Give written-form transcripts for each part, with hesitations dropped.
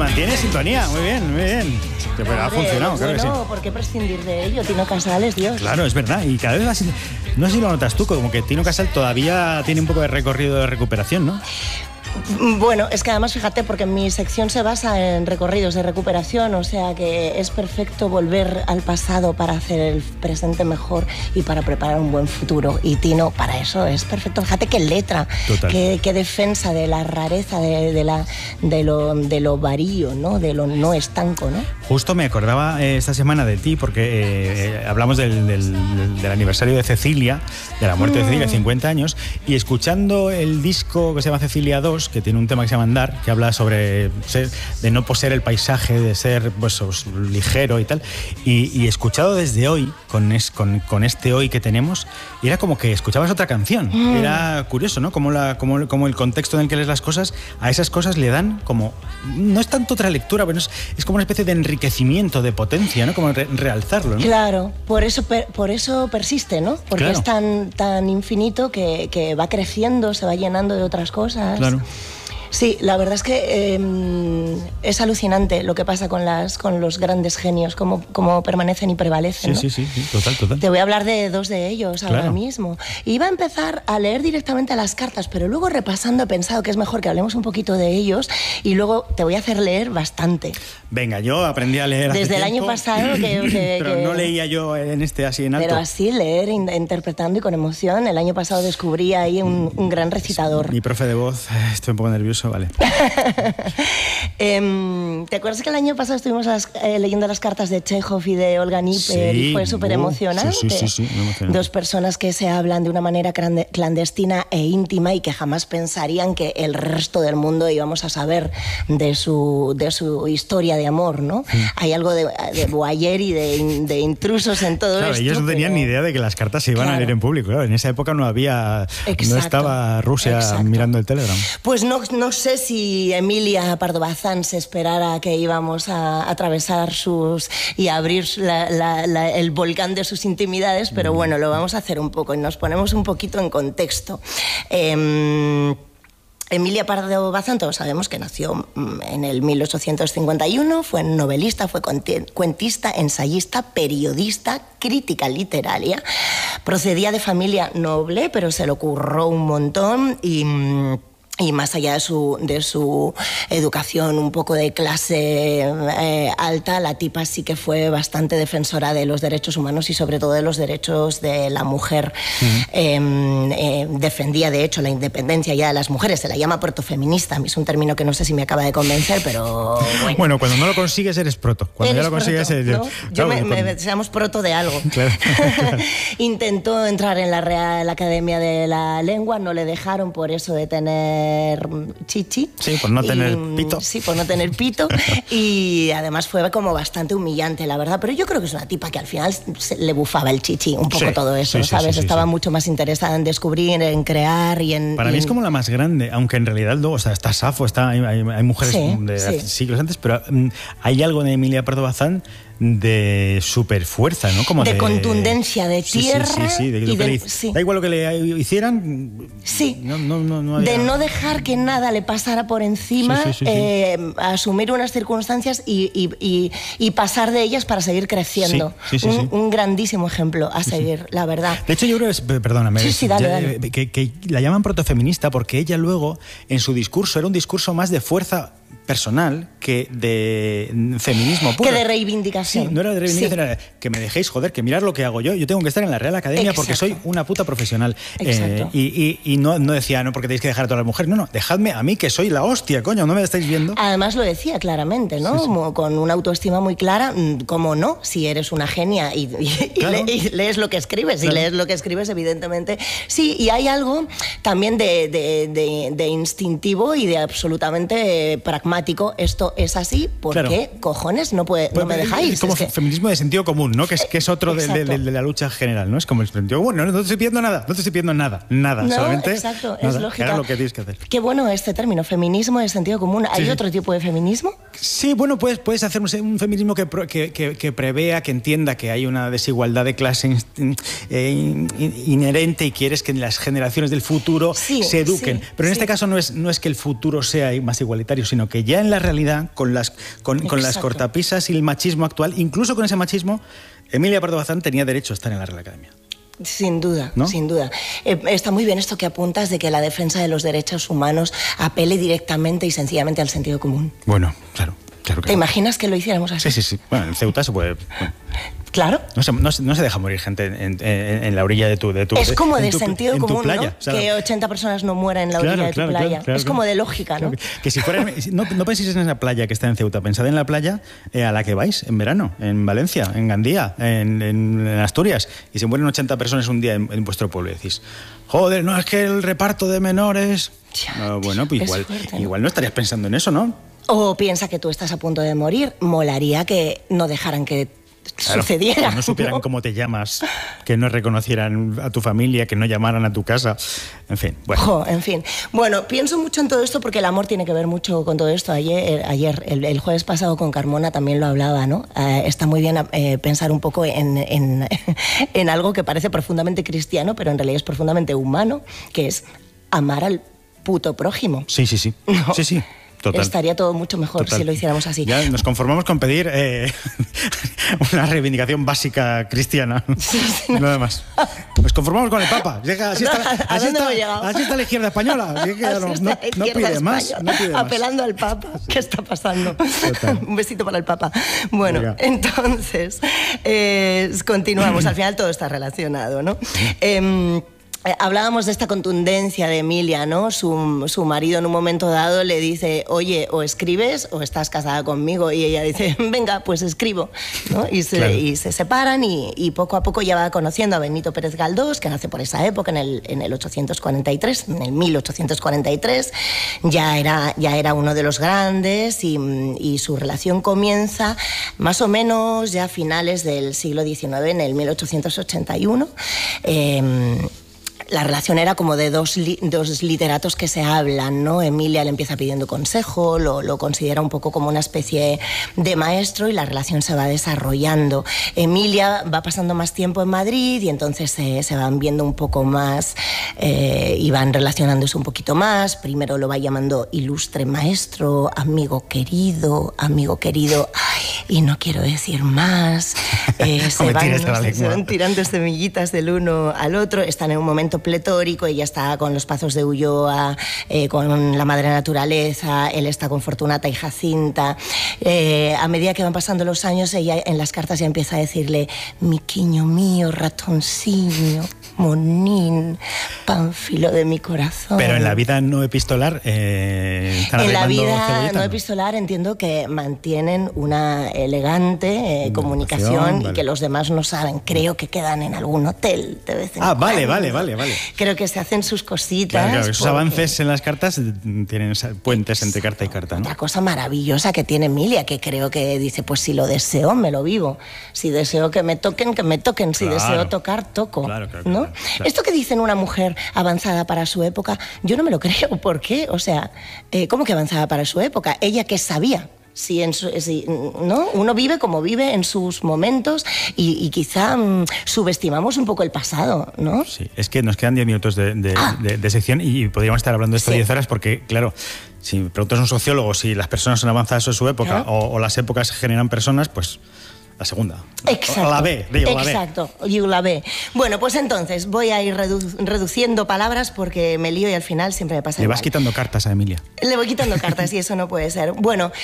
mantiene sintonía, muy bien, muy bien. Pero ha funcionado, creo que sí. ¿Por qué prescindir de ello? Tino Casal es Dios. Claro, es verdad. Y cada vez más, no sé si lo notas tú, como que Tino Casal todavía tiene un poco de recorrido de recuperación, ¿no? Bueno, es que además, fíjate, porque mi sección se basa en recorridos de recuperación, o sea que es perfecto volver al pasado para hacer el presente mejor y para preparar un buen futuro. Y Tino, para eso es perfecto. Fíjate qué letra, qué defensa de la rareza, de lo varío, ¿no? De lo no estanco, ¿no? Justo me acordaba esta semana de ti porque hablamos del aniversario de Cecilia, de la muerte de Cecilia, 50 años, y escuchando el disco que se llama Cecilia 2, que tiene un tema que se llama Andar, que habla sobre de no poseer el paisaje, de ser pues, ligero y tal, y escuchado desde hoy, con este hoy que tenemos, era como que escuchabas otra canción. Era curioso, ¿no? Como el contexto en el que lees las cosas, a esas cosas le dan como, no es tanto otra lectura, pero es como una especie de enriquecimiento, de potencia, ¿no? Como realzarlo, ¿no? Claro, por eso persiste, ¿no? Porque claro. Es tan infinito que va creciendo, se va llenando de otras cosas. Claro. Sí, la verdad es que es alucinante lo que pasa con los grandes genios, cómo permanecen y prevalecen, ¿no? Sí, total. Te voy a hablar de dos de ellos ahora Claro. mismo. Iba a empezar a leer directamente las cartas, pero luego repasando he pensado que es mejor que hablemos un poquito de ellos y luego te voy a hacer leer bastante. Venga, yo aprendí a leer desde el tiempo, año pasado pero no leía yo así en alto. Pero así leer, interpretando y con emoción. El año pasado descubrí ahí un gran recitador. Mi profe de voz, estoy un poco nervioso, vale. ¿Te acuerdas que el año pasado estuvimos leyendo las cartas de Chekhov y de Olga Knipper y fue súper emocionante? Sí, muy emocionante. Dos personas que se hablan de una manera clandestina e íntima y que jamás pensarían que el resto del mundo íbamos a saber de su historia de amor, ¿no? Hay algo de voyeur y de intrusos en todo esto. Ellos no tenían ni idea de que las cartas se iban a leer en público. Claro, en esa época no estaba Rusia mirando el Telegram. Pues no sé si Emilia Pardo Bazán se esperara que íbamos a atravesar y abrir el volcán de sus intimidades, pero bueno, lo vamos a hacer un poco y nos ponemos un poquito en contexto. Emilia Pardo Bazán, todos sabemos que nació en el 1851, fue novelista, fue cuentista, ensayista, periodista, crítica literaria. Procedía de familia noble, pero se le curró un montón y más allá de su educación un poco de clase alta, la tipa sí que fue bastante defensora de los derechos humanos y sobre todo de los derechos de la mujer. Defendía de hecho la independencia ya de las mujeres, se la llama protofeminista. Es un término que no sé si me acaba de convencer, pero bueno, cuando no lo consigues eres proto. Cuando ya lo consigues ¿no? Seamos proto de algo. Claro. Intentó entrar en la Real Academia de la Lengua, no le dejaron por eso de tener chichi. Sí, por no tener pito. Sí, por no tener pito. Y además fue como bastante humillante, la verdad. Pero yo creo que es una tipa que al final le bufaba el chichi, un poco todo eso, ¿sabes? Estaba mucho más interesada en descubrir, en crear y en... Para mí es como la más grande, aunque en realidad luego, o sea, está Safo, hay mujeres de siglos antes, pero hay algo de Emilia Pardo Bazán de super fuerza, ¿no? Como de contundencia, de tierra. Da igual lo que le hicieran. Sí. No había... De no dejar que nada le pasara por encima, asumir unas circunstancias y pasar de ellas para seguir creciendo. Un grandísimo ejemplo a seguir, la verdad. De hecho, yo creo que perdóname, dale. Que la llaman protofeminista porque ella luego, en su discurso, era un discurso más de fuerza personal que de feminismo puro. Que de reivindicación. Sí, no era de reivindicación, era que me dejéis, joder, que mirad lo que hago yo. Yo tengo que estar en la Real Academia porque soy una puta profesional. Y no decía, no, porque tenéis que dejar a todas las mujeres. No, dejadme a mí que soy la hostia, coño, ¿no me estáis viendo? Además lo decía claramente, ¿no? Con una autoestima muy clara, ¿cómo no? Si eres una genia y lees lo que escribes, y lees lo que escribes, evidentemente. Sí, y hay algo también de instintivo y de absolutamente pragmático. Esto es así, ¿por qué cojones no me dejáis? Es como feminismo de sentido común, ¿no? Que es otro de la lucha general, ¿no? Es como el sentido común, no te estoy pidiendo nada, nada, solamente exacto, nada, es lógica. Era lo que tienes que hacer. Qué bueno este término, feminismo de sentido común. ¿Hay otro tipo de feminismo? Sí, bueno, puedes hacer un feminismo que prevea, que entienda que hay una desigualdad de clase inherente y quieres que las generaciones del futuro se eduquen. Pero en este caso no es que el futuro sea más igualitario, sino que que ya en la realidad, con las cortapisas y el machismo actual, incluso con ese machismo, Emilia Pardo Bazán tenía derecho a estar en la Real Academia. Sin duda, ¿no? sin duda. Está muy bien esto que apuntas de que la defensa de los derechos humanos apele directamente y sencillamente al sentido común. Bueno, claro. ¿Te imaginas que lo hiciéramos así? Sí. Bueno, en Ceuta se puede... Bueno. Claro. No se deja morir gente en la orilla de tu es como de sentido común, playa, ¿no? o sea, que 80 personas no mueran en la orilla de tu playa. Claro, es como de lógica, ¿no? Que si fuera, no penséis en esa playa que está en Ceuta, pensad en la playa a la que vais en verano, en Valencia, en Gandía, en Asturias, y se mueren 80 personas un día en vuestro pueblo y decís, joder, no, es que el reparto de menores... bueno, pues igual no estarías pensando en eso, ¿no? O piensa que tú estás a punto de morir. Molaría que no dejaran que sucediera. Que no supieran cómo te llamas, que no reconocieran a tu familia, que no llamaran a tu casa. En fin, bueno. En fin. Bueno, pienso mucho en todo esto porque el amor tiene que ver mucho con todo esto. El jueves pasado con Carmona también lo hablaba, ¿no? Está muy bien pensar un poco en algo que parece profundamente cristiano, pero en realidad es profundamente humano, que es amar al puto prójimo. Sí. ¿No? Sí. Total. Estaría todo mucho mejor si lo hiciéramos así. Ya nos conformamos con pedir una reivindicación básica cristiana. Sí. Nada más. Nos conformamos con el Papa. Así está la izquierda española. No pide más. Apelando al Papa. ¿Qué está pasando? Un besito para el Papa. Bueno, venga. Entonces, continuamos. Al final todo está relacionado, ¿no? Hablábamos de esta contundencia de Emilia, ¿no? Su marido en un momento dado le dice, oye, o escribes o estás casada conmigo. Y ella dice, venga, pues escribo, ¿no? Y se separan y poco a poco ya va conociendo a Benito Pérez Galdós, que nace por esa época, en el 843, en el 1843. Ya era uno de los grandes y su relación comienza más o menos ya a finales del siglo XIX, en el 1881. La relación era como de dos literatos que se hablan, ¿no? Emilia le empieza pidiendo consejo, lo considera un poco como una especie de maestro y la relación se va desarrollando. Emilia va pasando más tiempo en Madrid y entonces se van viendo un poco más y van relacionándose un poquito más. Primero lo va llamando ilustre maestro, amigo querido, ay, y no quiero decir más. Se van tirando semillitas del uno al otro, están en un momento pletórico, ella está con los Pazos de Ulloa, con la madre naturaleza, él está con Fortunata y Jacinta. A medida que van pasando los años, ella en las cartas ya empieza a decirle, miquiño mío, ratoncillo, monín, pánfilo de mi corazón. Pero en la vida no epistolar en la vida no epistolar entiendo que mantienen una elegante comunicación y que los demás no saben. Creo que quedan en algún hotel de vez en cuando. Vale. Creo que se hacen sus cositas. Claro, esos avances en las cartas tienen puentes entre carta y carta, ¿no? Otra cosa maravillosa que tiene Emilia, que creo que dice, pues si lo deseo, me lo vivo. Si deseo que me toquen, que me toquen. Si deseo tocar, toco. Claro. ¿No? Esto que dicen una mujer avanzada para su época, yo no me lo creo. ¿Por qué? O sea, ¿cómo que avanzada para su época? ¿Ella qué sabía? ¿No? Uno vive como vive en sus momentos y quizá subestimamos un poco el pasado, ¿no? Sí, es que nos quedan 10 minutos de sección y podríamos estar hablando de esto 10 horas porque, claro, si preguntas a un sociólogo si las personas son avanzadas en su época o las épocas generan personas, pues la segunda. Exacto. La B, digo, la B. Exacto, la B. Bueno, pues entonces voy a ir reduciendo palabras porque me lío y al final siempre me pasa igual. Le vas quitando cartas a Emilia. Le voy quitando cartas y eso no puede ser. Bueno,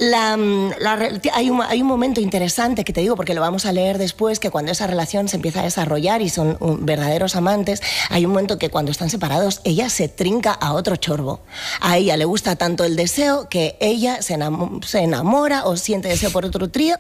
hay un momento interesante que te digo porque lo vamos a leer después, que cuando esa relación se empieza a desarrollar y son verdaderos amantes, hay un momento que cuando están separados ella se trinca a otro chorbo. A ella le gusta tanto el deseo que ella se enamora o siente deseo por otro trío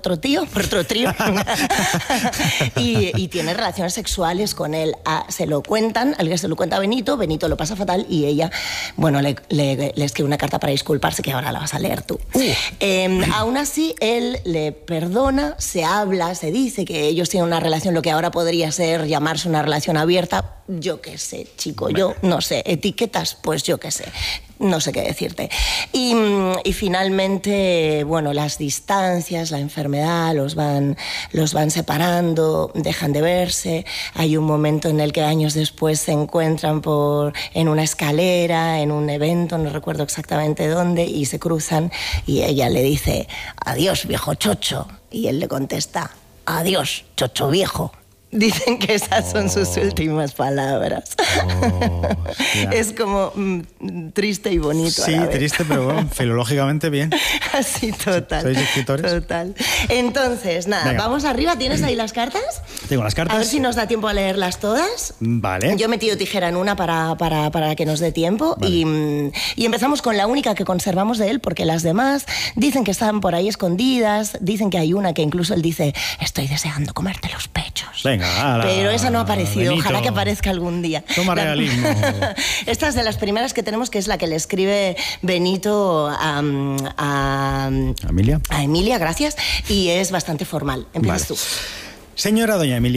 y tiene relaciones sexuales con él. Se lo cuentan, alguien se lo cuenta a Benito lo pasa fatal y ella, bueno, le escribe una carta para disculparse que ahora la vas a leer tú. Aún así, él le perdona, se habla, se dice que ellos tienen una relación, lo que ahora podría ser llamarse una relación abierta, yo qué sé, chico, yo no sé. Etiquetas, pues yo qué sé. No sé qué decirte. Y finalmente, bueno, las distancias, la enfermedad los van separando, dejan de verse. Hay un momento en el que años después se encuentran en una escalera, en un evento, no recuerdo exactamente dónde, y se cruzan y ella le dice: adiós, viejo chocho. Y él le contesta: adiós, chocho viejo. Dicen que esas son sus últimas palabras. Es como triste y bonito. Sí, triste, pero bueno, filológicamente bien. Así, total. ¿Sois escritores? Total. Entonces, nada, venga, vamos arriba. ¿Tienes ahí las cartas? Tengo las cartas. A ver si nos da tiempo a leerlas todas. Vale. Yo he metido tijera en una para que nos dé tiempo. Vale. Y empezamos con la única que conservamos de él, porque las demás dicen que están por ahí escondidas. Dicen que hay una que incluso él dice: estoy deseando comerte los pechos. Venga. Pero esa no ha aparecido, Benito. Ojalá que aparezca algún día. Toma realismo. Esta es de las primeras que tenemos, que es la que le escribe Benito a Emilia. A Emilia, gracias, y es bastante formal. Empiezas tú. Señora doña Emilia.